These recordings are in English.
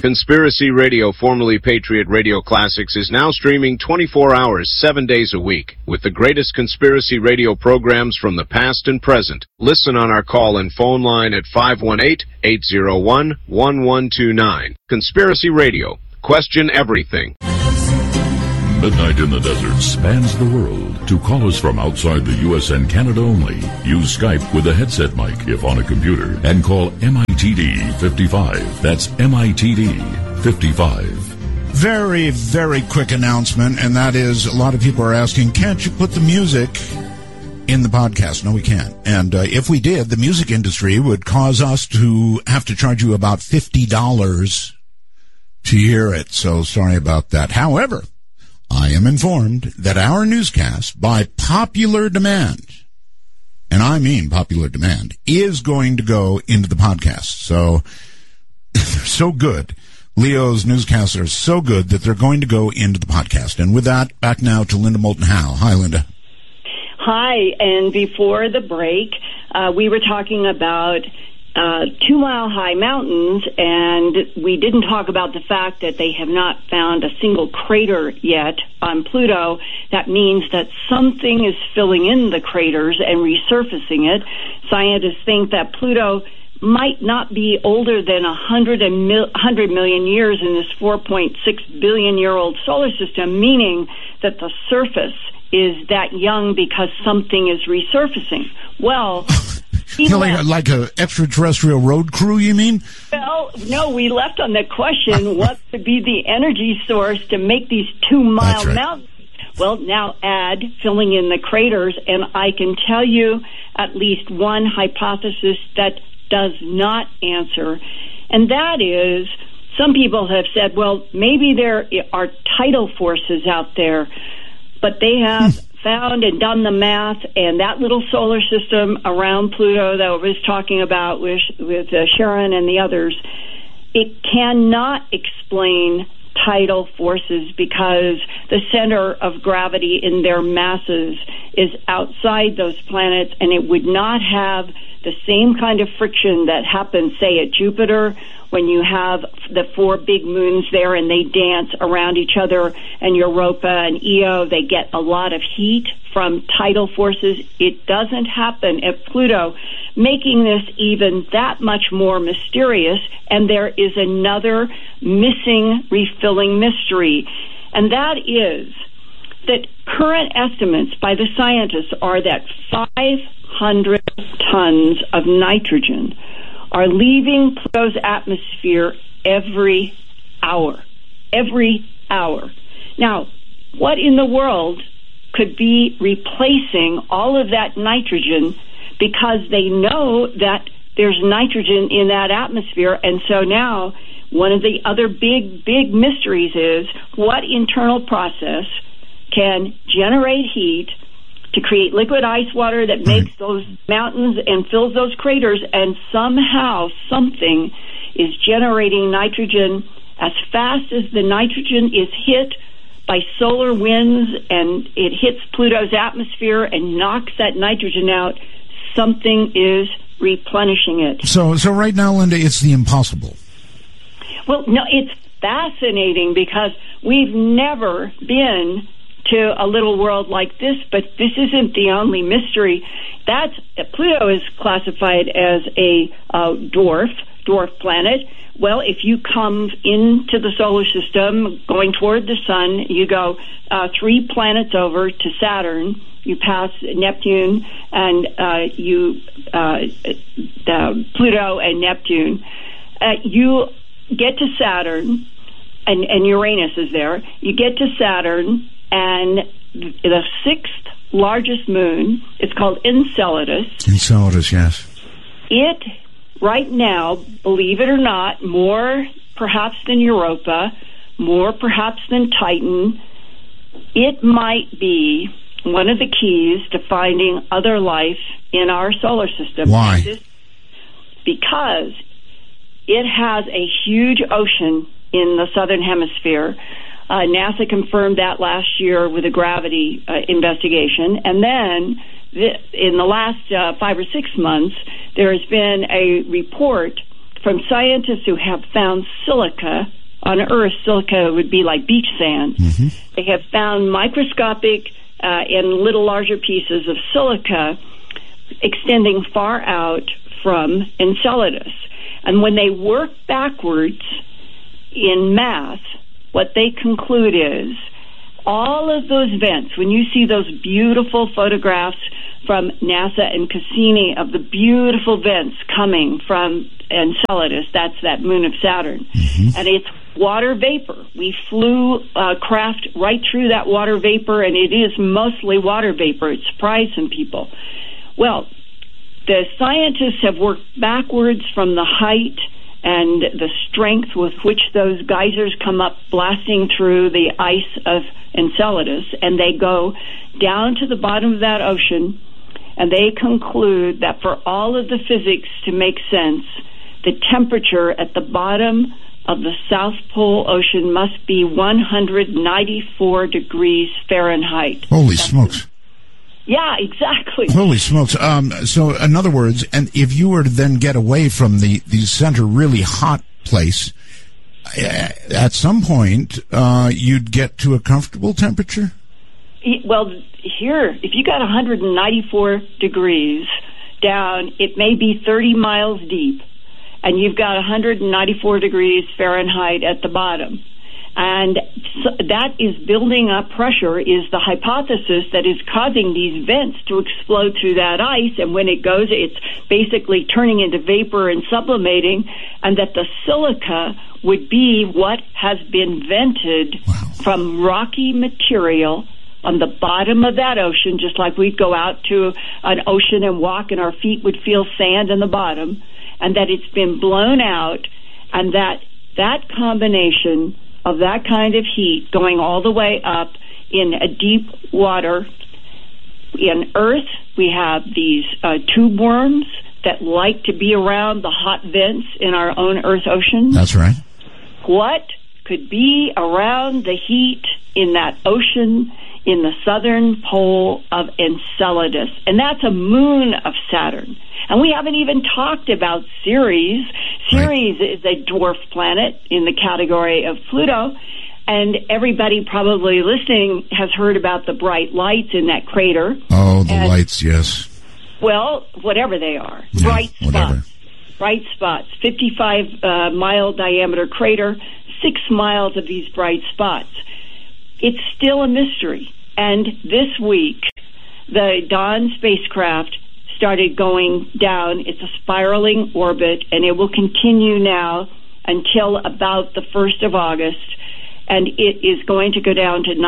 Conspiracy Radio, formerly Patriot Radio Classics, is now streaming 24 hours, 7 days a week, with the greatest conspiracy radio programs from the past and present. Listen on our call and phone line at 518-801-1129. Conspiracy Radio. Question everything. Midnight in the Desert spans the world. To call us from outside the U.S. and Canada only, use Skype with a headset mic if on a computer, and call MITD 55. That's MITD 55. Very, very quick announcement, and that is, a lot of people are asking, can't you put the music in the podcast? No, we can't. And if we did, the music industry would cause us to have to charge you about $50 to hear it. So sorry about that. However, I am informed that our newscast, by popular demand, and I mean popular demand, is going to go into the podcast. So they're so good. Leo's newscasts are so good that they're going to go into the podcast. And with that, back now to Linda Moulton Howe. Hi, Linda. Hi. And before the break, we were talking about 2 Mile High Mountains, and we didn't talk about the fact that they have not found a single crater yet on Pluto. That means that something is filling in the craters and resurfacing it. Scientists think that Pluto might not be older than 100 million years in this 4.6 billion-year-old solar system, meaning that the surface is that young because something is resurfacing. Well... like a extraterrestrial road crew, you mean? Well, no, we left on the question what would be the energy source to make these 2 mile mountains. Well, now add filling in the craters, and I can tell you at least one hypothesis that does not answer, and that is some people have said, well, maybe there are tidal forces out there, but they have found and done the math, and that little solar system around Pluto that I was talking about with Sharon and the others, it cannot explain tidal forces because the center of gravity in their masses is outside those planets, and it would not have the same kind of friction that happens, say, at Jupiter when you have the 4 big moons there and they dance around each other, and Europa and Io, they get a lot of heat from tidal forces. It doesn't happen at Pluto, making this even that much more mysterious, and there is another missing, refilling mystery, and that is that current estimates by the scientists are that 500 tons of nitrogen are leaving Pluto's atmosphere every hour. Every hour. Now, what in the world could be replacing all of that nitrogen, because they know that there's nitrogen in that atmosphere, and so now one of the other big mysteries is what internal process can generate heat to create liquid ice water that makes those mountains and fills those craters, and somehow something is generating nitrogen as fast as the nitrogen is hit by solar winds and it hits Pluto's atmosphere and knocks that nitrogen out. Something is replenishing it. So right now, Linda, it's the impossible. Well, no, it's fascinating because we've never been to a little world like this, but this isn't the only mystery. Pluto is classified as a dwarf planet. Well, if you come into the solar system going toward the sun, you go 3 planets over to Saturn. You pass Neptune and Pluto and Neptune. You get to Saturn, and Uranus is there. You get to Saturn, and the 6th largest moon, it's called Enceladus. Enceladus, yes. It, right now, believe it or not, more perhaps than Europa, more perhaps than Titan, it might be one of the keys to finding other life in our solar system. Why? Because it has a huge ocean in the southern hemisphere. NASA confirmed that last year with a gravity investigation. And then in the last 5 or 6 months, there has been a report from scientists who have found silica on Earth. Silica would be like beach sand. Mm-hmm. They have found microscopic and little larger pieces of silica extending far out from Enceladus. And when they work backwards in math, what they conclude is all of those vents, when you see those beautiful photographs from NASA and Cassini of the beautiful vents coming from Enceladus, that's that moon of Saturn, mm-hmm. and it's water vapor. We flew craft right through that water vapor, and it is mostly water vapor. It surprised some people. Well, the scientists have worked backwards from the height and the strength with which those geysers come up blasting through the ice of Enceladus, and they go down to the bottom of that ocean, and they conclude that for all of the physics to make sense, the temperature at the bottom of the South Pole Ocean must be 194 degrees Fahrenheit. Holy smokes. Yeah, exactly. Holy smokes. So, in other words, and if you were to then get away from the center really hot place, at some point, you'd get to a comfortable temperature? Well, here, if you got 194 degrees down, it may be 30 miles deep, and you've got 194 degrees Fahrenheit at the bottom. And so that is building up pressure, is the hypothesis that is causing these vents to explode through that ice. And when it goes, it's basically turning into vapor and sublimating, and that the silica would be what has been vented from rocky material on the bottom of that ocean, just like we'd go out to an ocean and walk and our feet would feel sand in the bottom, and that it's been blown out, and that combination of that kind of heat going all the way up in a deep water. In Earth, we have these tube worms that like to be around the hot vents in our own Earth ocean. That's right. What could be around the heat in that ocean in the southern pole of Enceladus? And that's a moon of Saturn. And we haven't even talked about Ceres. Ceres is a dwarf planet in the category of Pluto, and everybody probably listening has heard about the bright lights in that crater. Oh, the lights, yes. Well, whatever they are. Yeah, bright whatever. spots. Bright spots. 55-mile diameter crater, 6 miles of these bright spots. It's still a mystery. And this week, the Dawn spacecraft started going down. It's a spiraling orbit, and it will continue now until about the 1st of August, and it is going to go down to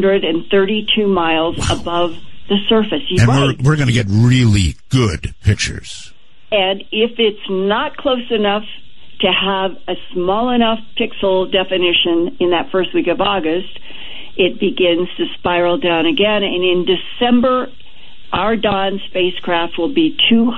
932 miles above the surface. And we're going to get really good pictures. And if it's not close enough to have a small enough pixel definition in that first week of August, it begins to spiral down again, and in December, our Dawn spacecraft will be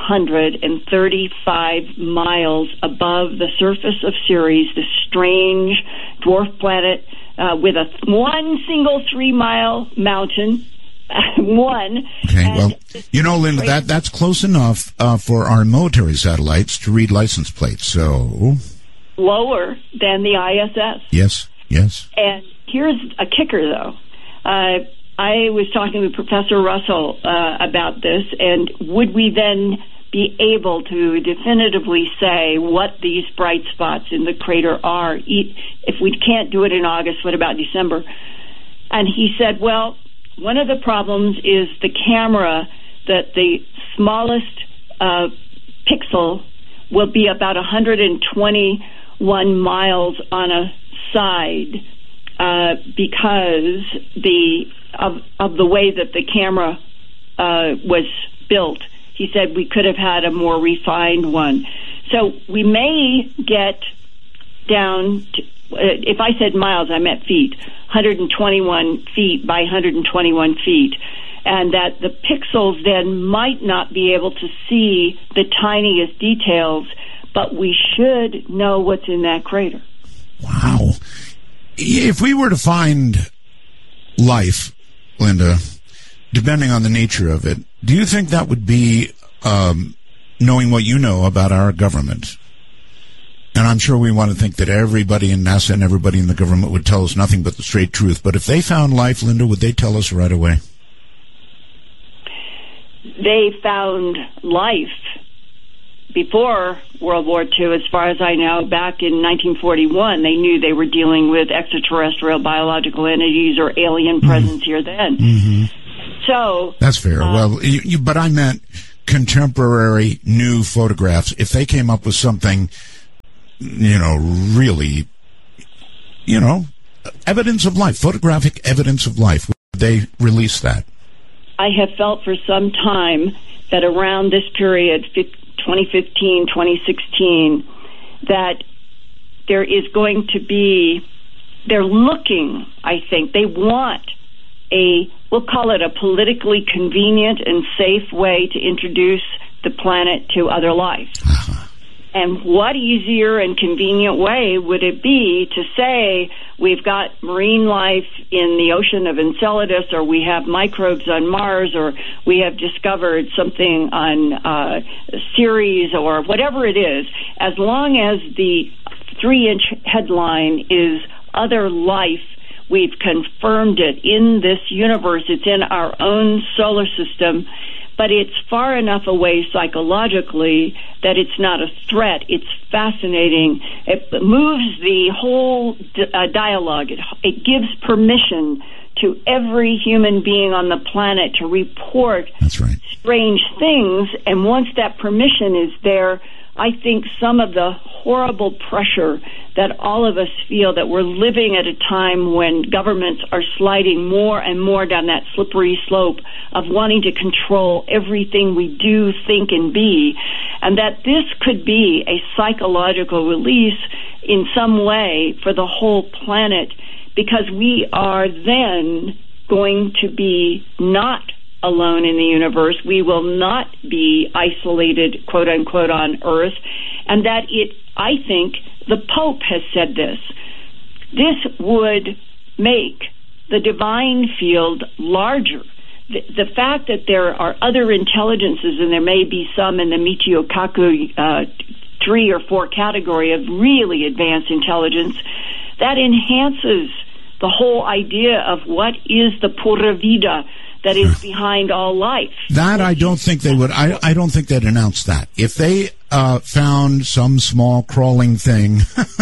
235 miles above the surface of Ceres, this strange dwarf planet with one single 3-mile mountain. One. Okay, well, you know, Linda, that's close enough for our military satellites to read license plates, so... Lower than the ISS. Yes, yes. And here's a kicker, though. I was talking with Professor Russell about this, and would we then be able to definitively say what these bright spots in the crater are? If we can't do it in August, what about December? And he said, well, one of the problems is the camera, that the smallest pixel will be about 121 miles on a side because of the way that the camera was built. He said we could have had a more refined one. So we may get down to, if I said miles, I meant feet, 121 feet by 121 feet, and that the pixels then might not be able to see the tiniest details, but we should know what's in that crater. Wow. If we were to find life, Linda, depending on the nature of it, do you think that would be knowing what you know about our government? And I'm sure we want to think that everybody in NASA and everybody in the government would tell us nothing but the straight truth. But if they found life, Linda, would they tell us right away? They found life before World War II, as far as I know. Back in 1941, they knew they were dealing with extraterrestrial biological entities or alien presence here then. Mm-hmm. So that's fair. Well, but I meant contemporary new photographs. If they came up with something, really, evidence of life, photographic evidence of life, would they release that? I have felt for some time that around this period, 2015, 2016, that there is going to be, they're looking, I think, they want we'll call it a politically convenient and safe way to introduce the planet to other life. Uh-huh. And what easier and convenient way would it be to say we've got marine life in the ocean of Enceladus, or we have microbes on Mars, or we have discovered something on Ceres, or whatever it is, as long as the 3-inch headline is other life, we've confirmed it in this universe. It's in our own solar system, but it's far enough away psychologically that it's not a threat. It's fascinating. It moves the whole dialogue. It gives permission to every human being on the planet to report strange things, and once that permission is there, I think some of the horrible pressure that all of us feel, that we're living at a time when governments are sliding more and more down that slippery slope of wanting to control everything we do, think, and be, and that this could be a psychological release in some way for the whole planet, because we are then going to be not alone in the universe. We will not be isolated, quote unquote, on Earth. And that I think the Pope has said this. This would make the divine field larger. The fact that there are other intelligences, and there may be some in the Michio Kaku 3 or 4 category of really advanced intelligence, that enhances the whole idea of what is the pura vida that is behind all life. That I don't think they would. I don't think they'd announce that. If they found some small crawling thing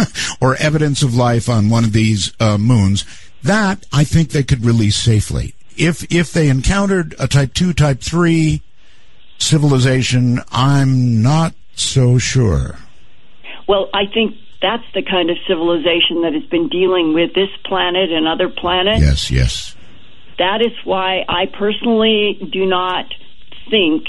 or evidence of life on one of these moons, that I think they could release safely. If they encountered a Type 2, Type 3 civilization, I'm not so sure. Well, I think that's the kind of civilization that has been dealing with this planet and other planets. Yes, yes. That is why I personally do not think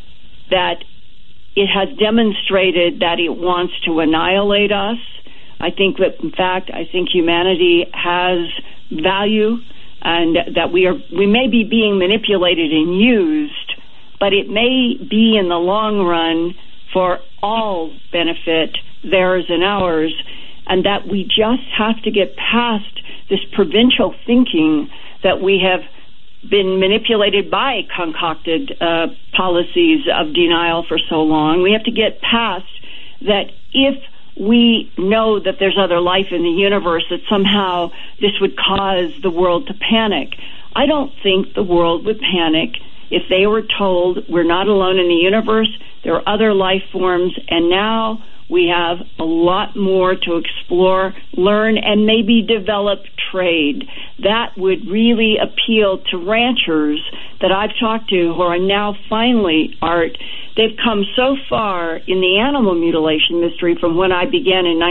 that it has demonstrated that it wants to annihilate us. I think that, in fact, humanity has value, and that we may be being manipulated and used, but it may be in the long run for all benefit, theirs and ours, and that we just have to get past this provincial thinking that we have been manipulated by concocted policies of denial for so long. We have to get past that. If we know that there's other life in the universe, that somehow this would cause the world to panic. I don't think the world would panic if they were told we're not alone in the universe, there are other life forms, and now we have a lot more to explore, learn, and maybe develop trade. That would really appeal to ranchers that I've talked to who are now finally, Art, they've come so far in the animal mutilation mystery from when I began in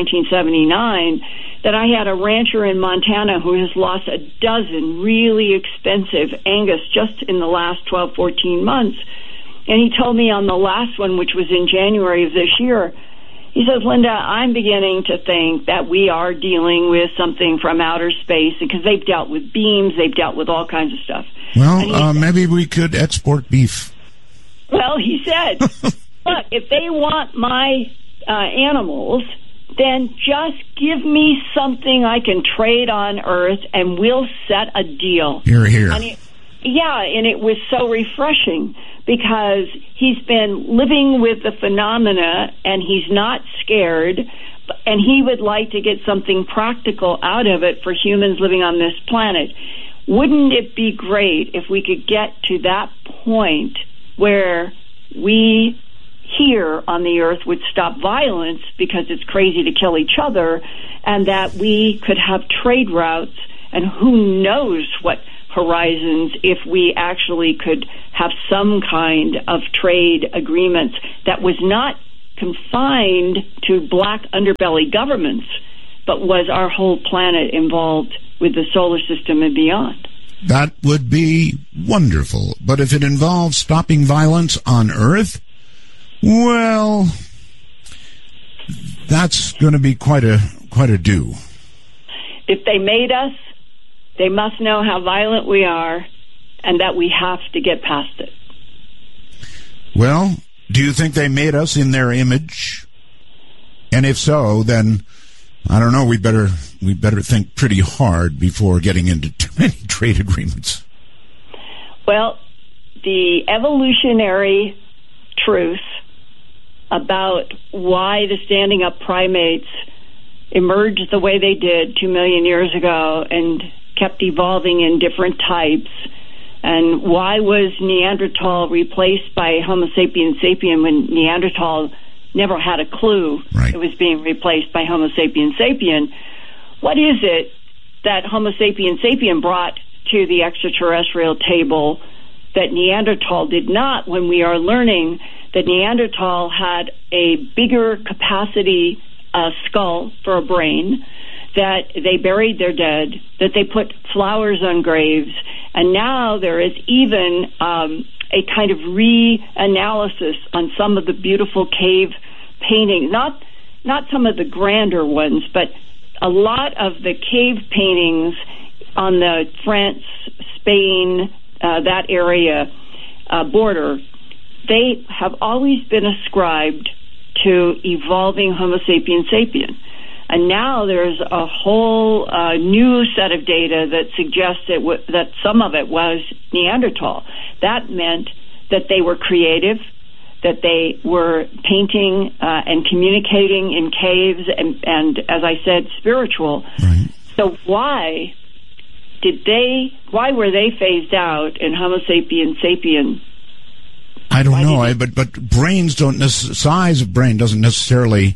1979 that I had a rancher in Montana who has lost a dozen really expensive Angus just in the last 12, 14 months. And he told me on the last one, which was in January of this year, he says, Linda, I'm beginning to think that we are dealing with something from outer space, because they've dealt with beams, they've dealt with all kinds of stuff. Well, maybe we could export beef. Well, he said, look, if they want my animals, then just give me something I can trade on Earth, and we'll set a deal. Hear, hear. And it was so refreshing, because he's been living with the phenomena and he's not scared, And he would like to get something practical out of it for humans living on this planet. Wouldn't it be great if we could get to that point where we here on the earth would stop violence because it's crazy to kill each other, and that we could have trade routes, and who knows what horizons if we actually could have some kind of trade agreements that was not confined to black underbelly governments, but was our whole planet involved with the solar system and beyond. That would be wonderful. But if it involves stopping violence on Earth, well, that's going to be quite a do. If they made us, they must know how violent we are and that we have to get past it. Well, do you think they made us in their image? And if so, then I don't know, we better think pretty hard before getting into too many trade agreements. Well, the evolutionary truth about why the standing up primates emerged the way they did 2 million years ago and kept evolving in different types, and why was Neanderthal replaced by Homo sapiens sapien when Neanderthal never had a clue it was being replaced by Homo sapiens sapien. What is it that Homo sapiens sapien brought to the extraterrestrial table that Neanderthal did not, when we are learning that Neanderthal had a bigger capacity skull for a brain, that they buried their dead, that they put flowers on graves, and now there is even a kind of reanalysis on some of the beautiful cave paintings, not some of the grander ones, but a lot of the cave paintings on the France, Spain, that area border. They have always been ascribed to evolving Homo sapiens sapien. And now there's a whole new set of data that suggests that some of it was Neanderthal. That meant that they were creative, that they were painting and communicating in caves, and as I said, spiritual. Right. So why were they phased out in Homo sapiens sapien? I don't know, but brains size of brain doesn't necessarily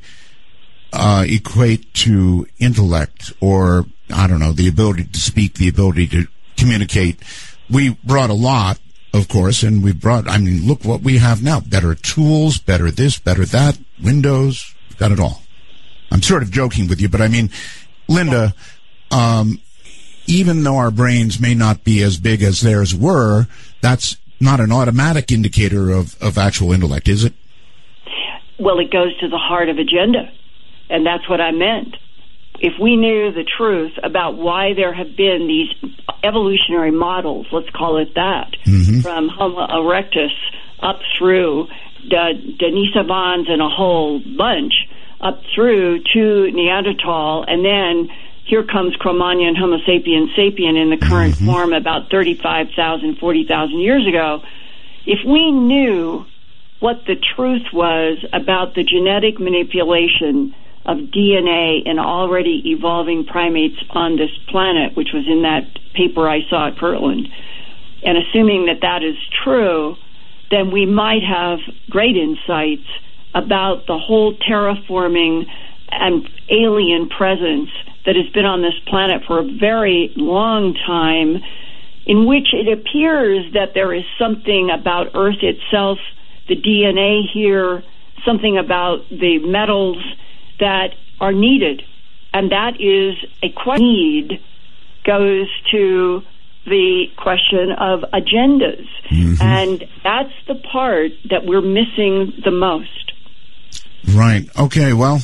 equate to intellect, or, I don't know, the ability to speak, the ability to communicate. We brought a lot, of course, and look what we have now. Better tools, better this, better that, Windows, got it all. I'm sort of joking with you, but I mean, Linda, even though our brains may not be as big as theirs were, that's not an automatic indicator of actual intellect, is it? Well, it goes to the heart of agenda. And that's what I meant. If we knew the truth about why there have been these evolutionary models, let's call it that, from Homo erectus up through Denisovans and a whole bunch, up through to Neanderthal, and then here comes Cro-Magnon, Homo sapiens sapien in the current form about 35,000, 40,000 years ago. If we knew what the truth was about the genetic manipulation of DNA in already evolving primates on this planet, which was in that paper I saw at Kirtland, and assuming that that is true, then we might have great insights about the whole terraforming and alien presence that has been on this planet for a very long time, in which it appears that there is something about Earth itself, the DNA here, something about the metals that are needed. And that is a need goes to the question of agendas. And that's the part that we're missing the most. Right. Okay, well,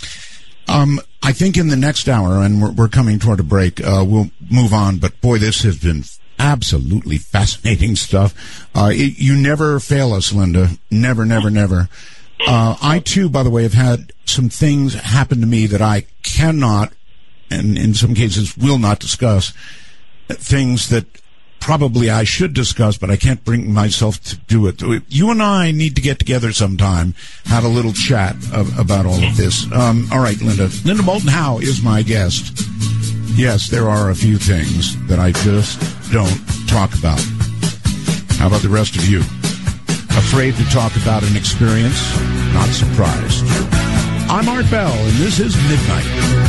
I think in the next hour, and we're coming toward a break, we'll move on, but boy, this has been absolutely fascinating stuff. You never fail us, Linda. Never, never, never. I, too, by the way, have had some things happen to me that I cannot, and in some cases will not discuss, things that probably I should discuss, but I can't bring myself to do it. You and I need to get together sometime, have a little chat about all of this. All right, Linda. Linda Moulton Howe is my guest. Yes, there are a few things that I just don't talk about. How about the rest of you? Afraid to talk about an experience? Not surprised. I'm Art Bell, and this is Midnight.